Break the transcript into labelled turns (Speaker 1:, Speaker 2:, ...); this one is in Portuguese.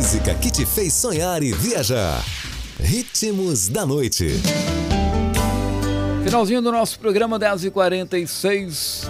Speaker 1: música que te fez sonhar e viajar. Ritmos da Noite.
Speaker 2: Finalzinho do nosso programa, 10h46.